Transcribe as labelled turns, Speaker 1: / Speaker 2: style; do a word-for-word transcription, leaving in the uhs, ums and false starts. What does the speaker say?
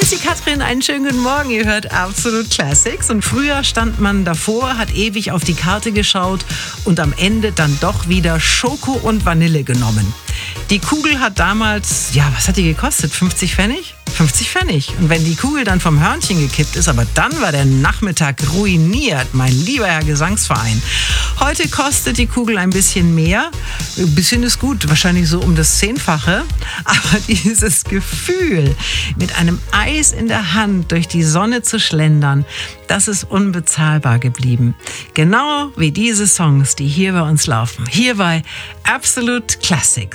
Speaker 1: ist die Katrin, einen schönen guten Morgen. Ihr hört Absolut Classics. Und früher stand man davor, hat ewig auf die Karte geschaut und am Ende dann doch wieder Schoko und Vanille genommen. Die Kugel hat damals, ja, was hat die gekostet? fünfzig Pfennig? fünfzig Pfennig. Und wenn die Kugel dann vom Hörnchen gekippt ist, aber dann war der Nachmittag ruiniert, mein lieber Herr Gesangsverein. Heute kostet die Kugel ein bisschen mehr. Ein bisschen ist gut, wahrscheinlich so um das Zehnfache. Aber dieses Gefühl, mit einem Eis in der Hand durch die Sonne zu schlendern, das ist unbezahlbar geblieben. Genau wie diese Songs, die hier bei uns laufen. Hier bei Absolute Classics.